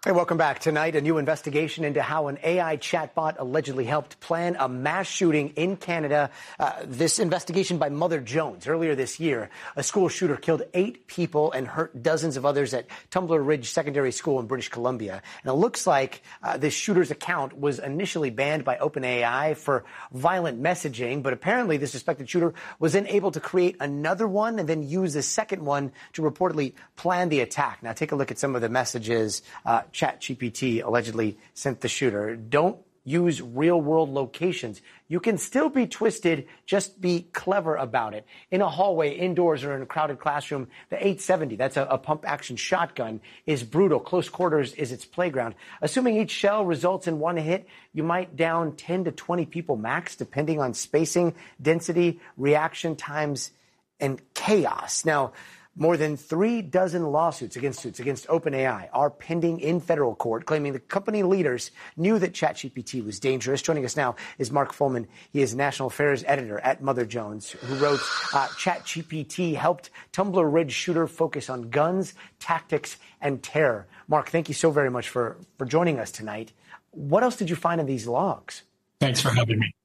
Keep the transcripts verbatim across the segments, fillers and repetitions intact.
Hey, welcome back. Tonight, a new investigation into how an A I chatbot allegedly helped plan a mass shooting in Canada. Uh, this investigation by Mother Jones. Earlier this year, a school shooter killed eight people and hurt dozens of others at Tumbler Ridge Secondary School in British Columbia. And it looks like uh, this shooter's account was initially banned by OpenAI for violent messaging, but apparently the suspected shooter was then able to create another one and then use the second one to reportedly plan the attack. Now, take a look at some of the messages uh, ChatGPT allegedly sent the shooter. Don't use real-world locations. You can still be twisted, just be clever about it. In a hallway, indoors, or in a crowded classroom, the eight seventy, that's a, a pump-action shotgun, is brutal. Close quarters is its playground. Assuming each shell results in one hit, you might down ten to twenty people max, depending on spacing, density, reaction times, and chaos. Now, more than three dozen lawsuits against suits against OpenAI are pending in federal court, claiming the company leaders knew that ChatGPT was dangerous. Joining us now is Mark Fullman. He is national affairs editor at Mother Jones, who wrote uh, ChatGPT helped Tumbler Ridge shooter focus on guns, tactics, and terror. Mark, thank you so very much for, for joining us tonight. What else did you find in these logs? Thanks for having me.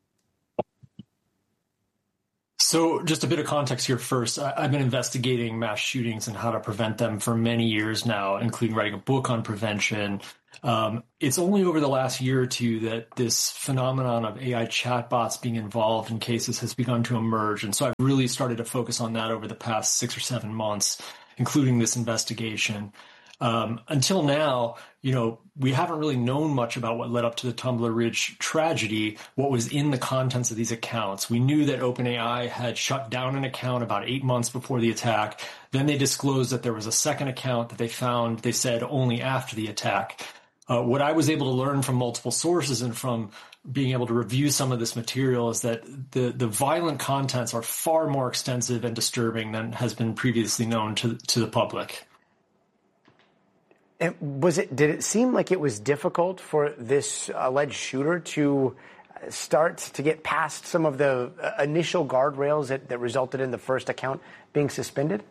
So just a bit of context here first. I've been investigating mass shootings and how to prevent them for many years now, including writing a book on prevention. Um, it's only over the last year or two that this phenomenon of A I chatbots being involved in cases has begun to emerge. And so I've really started to focus on that over the past six or seven months, including this investigation. Um, until now, you know, we haven't really known much about what led up to the Tumbler Ridge tragedy, what was in the contents of these accounts. We knew that OpenAI had shut down an account about eight months before the attack. Then they disclosed that there was a second account that they found, they said, only after the attack. Uh, what I was able to learn from multiple sources and from being able to review some of this material is that the, the violent contents are far more extensive and disturbing than has been previously known to, to the public. And was it, did it seem like it was difficult for this alleged shooter to start to get past some of the initial guardrails that, that resulted in the first account being suspended?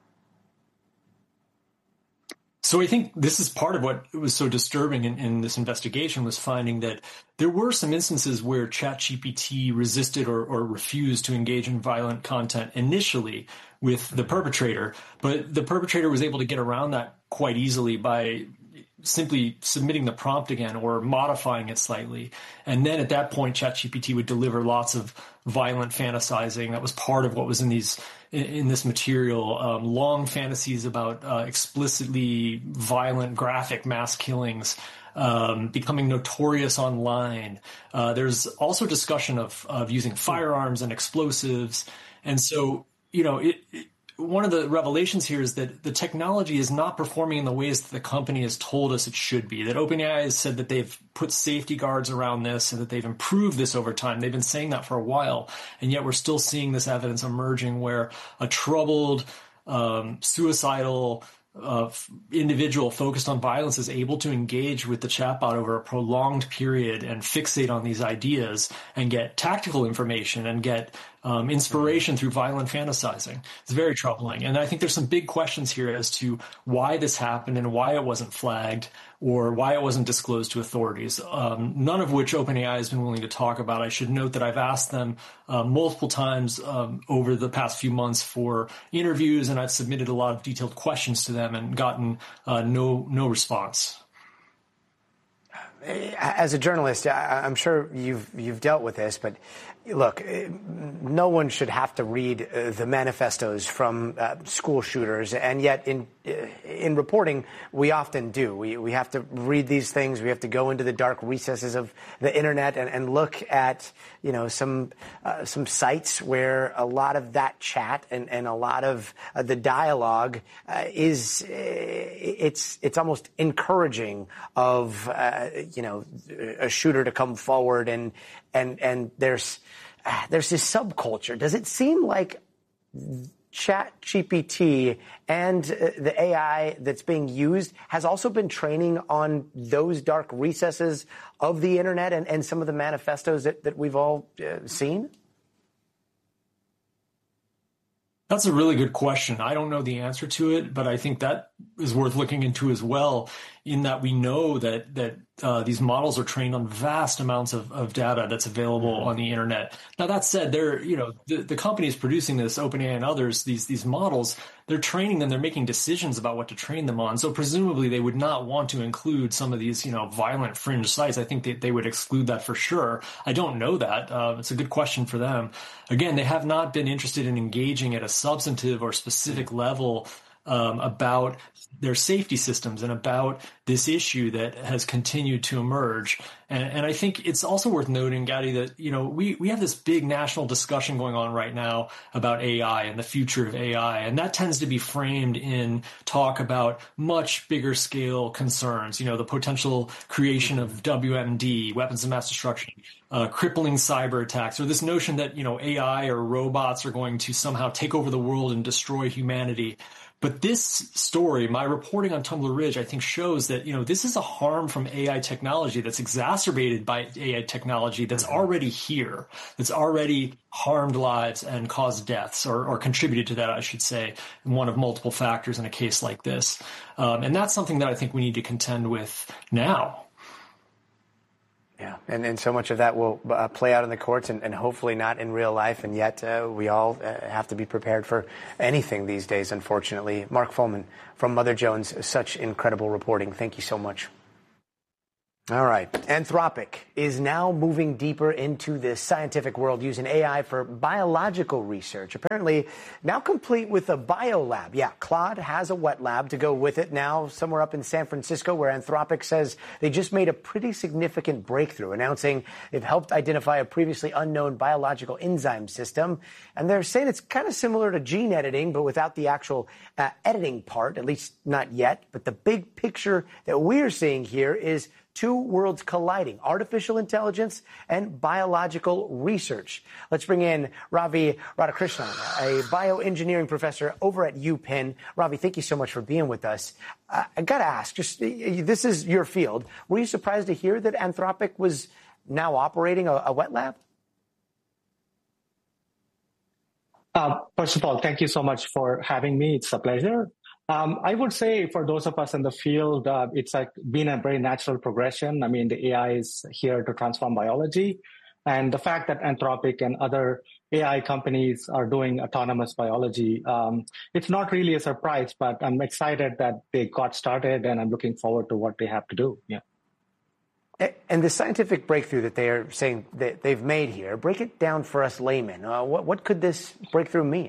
So I think this is part of what was so disturbing in, in this investigation, was finding that there were some instances where ChatGPT resisted or, or refused to engage in violent content initially with the perpetrator, but the perpetrator was able to get around that quite easily by simply submitting the prompt again or modifying it slightly. And then at that point, ChatGPT would deliver lots of violent fantasizing. That was part of what was in these in, in this material, um, long fantasies about uh, explicitly violent, graphic mass killings, um, becoming notorious online. Uh, there's also discussion of, of using firearms and explosives. And so, you know, it, it one of the revelations here is that the technology is not performing in the ways that the company has told us it should be, that OpenAI has said that they've put safety guards around this and that they've improved this over time. They've been saying that for a while, and yet we're still seeing this evidence emerging where a troubled, um, suicidal uh, individual focused on violence is able to engage with the chatbot over a prolonged period and fixate on these ideas and get tactical information and get Um, inspiration through violent fantasizing. It's very troubling. And I think there's some big questions here as to why this happened and why it wasn't flagged or why it wasn't disclosed to authorities, um, none of which OpenAI has been willing to talk about. I should note that I've asked them uh, multiple times um, over the past few months for interviews, and I've submitted a lot of detailed questions to them and gotten uh, no no response. As a journalist, I'm sure you've you've dealt with this, but look, no one should have to read the manifestos from uh, school shooters, and yet in in reporting, we often do. We we have to read these things. We have to go into the dark recesses of the internet and, and look at you know some uh, some sites where a lot of that chat and, and a lot of uh, the dialogue uh, is uh, it's it's almost encouraging of uh, you know a shooter to come forward and and and there's there's this subculture. Does it seem like ChatGPT and the A I that's being used has also been training on those dark recesses of the internet and, and some of the manifestos that, that we've all uh, seen? That's a really good question. I don't know the answer to it, but I think that is worth looking into as well, in that we know that that uh, these models are trained on vast amounts of, of data that's available on the internet. Now, that said, they're, you know, the, the companies producing this, OpenAI and others, these these models, they're training them, they're making decisions about what to train them on. So presumably they would not want to include some of these, you know, violent fringe sites. I think that they would exclude that for sure. I don't know that. Uh, it's a good question for them. Again, they have not been interested in engaging at a substantive or specific level Um, about their safety systems and about this issue that has continued to emerge. And, and I think it's also worth noting, Gadi, that, you know, we, we have this big national discussion going on right now about A I and the future of A I. And that tends to be framed in talk about much bigger scale concerns, you know, the potential creation of W M D, weapons of mass destruction, uh, crippling cyber attacks, or this notion that, you know, A I or robots are going to somehow take over the world and destroy humanity. But this story, my reporting on Tumbler Ridge, I think shows that, you know, this is a harm from A I technology that's exacerbated by A I technology that's already here, that's already harmed lives and caused deaths, or, or contributed to that, I should say, one of multiple factors in a case like this. Um, and that's something that I think we need to contend with now. Yeah, and, and so much of that will uh, play out in the courts and, and hopefully not in real life. And yet uh, we all uh, have to be prepared for anything these days, unfortunately. Mark Fullman from Mother Jones, such incredible reporting. Thank you so much. All right. Anthropic is now moving deeper into the scientific world using A I for biological research. Apparently now complete with a biolab. Yeah, Claude has a wet lab to go with it now somewhere up in San Francisco, where Anthropic says they just made a pretty significant breakthrough, announcing they've helped identify a previously unknown biological enzyme system. And they're saying it's kind of similar to gene editing, but without the actual uh, editing part, at least not yet. But the big picture that we're seeing here is two worlds colliding, artificial intelligence and biological research. Let's bring in Ravi Radhakrishnan, a bioengineering professor over at UPenn. Ravi, thank you so much for being with us. Uh, I got to ask, just this is your field. Were you surprised to hear that Anthropic was now operating a, a wet lab? Uh, first of all, thank you so much for having me. It's a pleasure. Um, I would say for those of us in the field, uh, it's like been a very natural progression. I mean, the A I is here to transform biology. And the fact that Anthropic and other A I companies are doing autonomous biology, um, it's not really a surprise, but I'm excited that they got started, and I'm looking forward to what they have to do. Yeah. And the scientific breakthrough that they are saying that they've made here, break it down for us laymen. Uh, what, what could this breakthrough mean?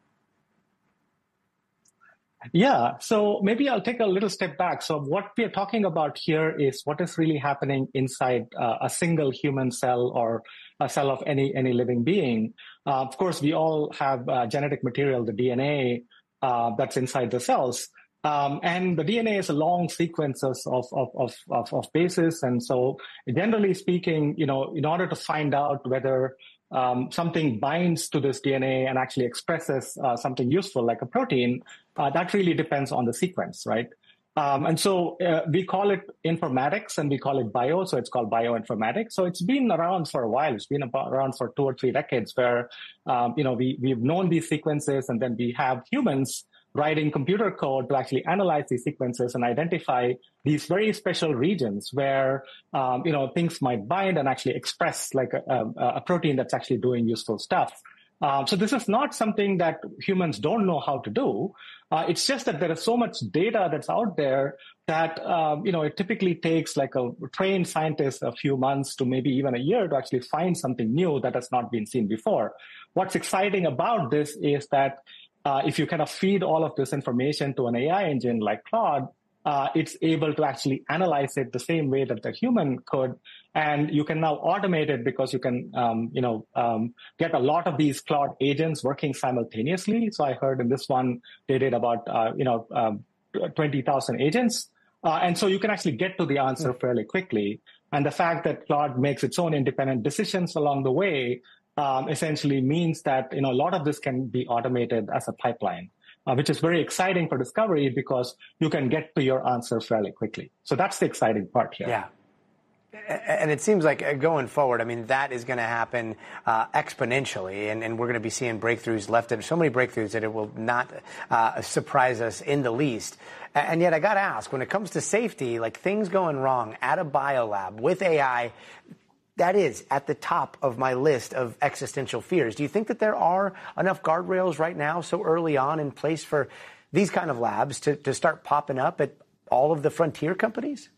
Yeah, so maybe I'll take a little step back. So what we are talking about here is what is really happening inside uh, a single human cell or a cell of any any living being. Uh, of course, we all have uh, genetic material, the D N A, uh, that's inside the cells. Um, and the D N A is a long sequences of, of, of, of, of bases. And so generally speaking, you know, in order to find out whether Um, something binds to this D N A and actually expresses uh, something useful like a protein, uh, that really depends on the sequence, right? Um, and so uh, we call it informatics and we call it bio, so it's called bioinformatics. So it's been around for a while. It's been about, around for two or three decades where, um, you know, we, we've known these sequences, and then we have humans writing computer code to actually analyze these sequences and identify these very special regions where, um, you know, things might bind and actually express like a, a, a protein that's actually doing useful stuff. Um, so this is not something that humans don't know how to do. Uh, it's just that there is so much data that's out there that, um, you know, it typically takes like a trained scientist a few months to maybe even a year to actually find something new that has not been seen before. What's exciting about this is that Uh, if you kind of feed all of this information to an A I engine like Claude, uh, it's able to actually analyze it the same way that the human could. And you can now automate it because you can, um, you know, um, get a lot of these Claude agents working simultaneously. So I heard in this one, they did about, uh, you know, um, twenty thousand agents. Uh, and so you can actually get to the answer fairly quickly. And the fact that Claude makes its own independent decisions along the way Um, essentially means that, you know, a lot of this can be automated as a pipeline, uh, which is very exciting for discovery because you can get to your answer fairly quickly. So that's the exciting part here. Yeah. And it seems like going forward, I mean, that is going to happen uh, exponentially, and, and we're going to be seeing breakthroughs left, and so many breakthroughs that it will not uh, surprise us in the least. And yet I got to ask, when it comes to safety, like things going wrong at a biolab with A I, that is at the top of my list of existential fears. Do you think that there are enough guardrails right now so early on in place for these kind of labs to, to start popping up at all of the frontier companies?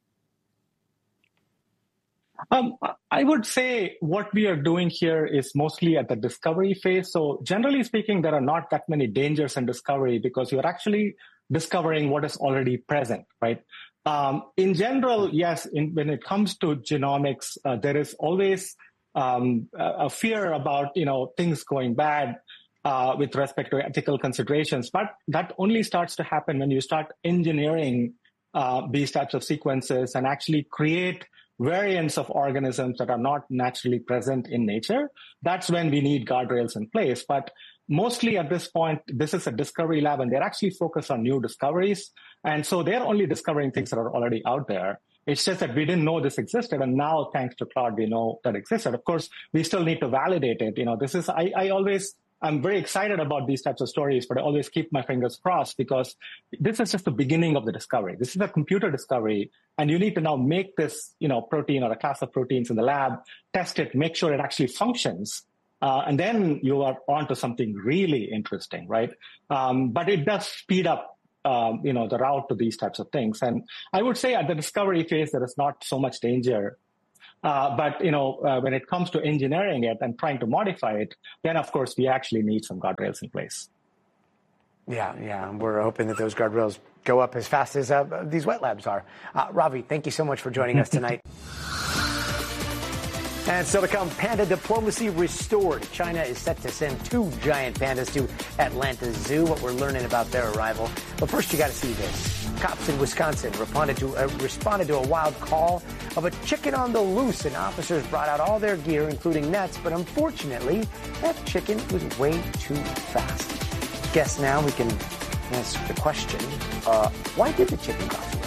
Um, I would say what we are doing here is mostly at the discovery phase. So generally speaking, there are not that many dangers in discovery because you're actually discovering what is already present, right? Um, in general, yes, in, when it comes to genomics, uh, there is always um, a, a fear about, you know, things going bad uh, with respect to ethical considerations. But that only starts to happen when you start engineering uh, these types of sequences and actually create variants of organisms that are not naturally present in nature. That's when we need guardrails in place. But mostly at this point, this is a discovery lab, and they're actually focused on new discoveries. And so they're only discovering things that are already out there. It's just that we didn't know this existed, and now, thanks to Claude, we know that existed. Of course, we still need to validate it. You know, this is, I, I always, I'm very excited about these types of stories, but I always keep my fingers crossed because this is just the beginning of the discovery. This is a computer discovery, and you need to now make this, you know, protein or a class of proteins in the lab, test it, make sure it actually functions. Uh, and then you are onto something really interesting, right? Um, but it does speed up, um, you know, the route to these types of things. And I would say at the discovery phase, there is not so much danger. Uh, but, you know, uh, when it comes to engineering it and trying to modify it, then, of course, we actually need some guardrails in place. Yeah, yeah. We're hoping that those guardrails go up as fast as uh, these wet labs are. Uh, Ravi, thank you so much for joining us tonight. And still to come, panda diplomacy restored. China is set to send two giant pandas to Atlanta Zoo. What we're learning about their arrival. But first, you got to see this. Cops in Wisconsin responded to, uh, responded to a wild call of a chicken on the loose, and officers brought out all their gear, including nets. But unfortunately, that chicken was way too fast. Guess now we can ask the question, uh, why did the chicken cross?